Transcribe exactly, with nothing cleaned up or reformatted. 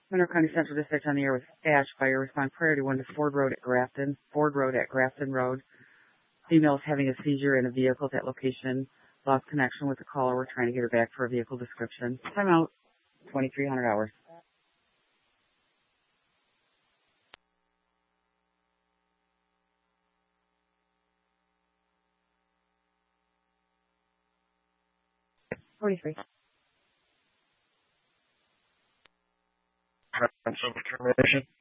Monroe County Central Dispatch on the air with Ash. Fire respond priority one to Ford Road at Grafton. Ford Road at Grafton Road. Female is having a seizure in a vehicle at that location. Lost connection with the caller. We're trying to get her back for a vehicle description. Time out. twenty-three hundred hours. forty-three. Termination.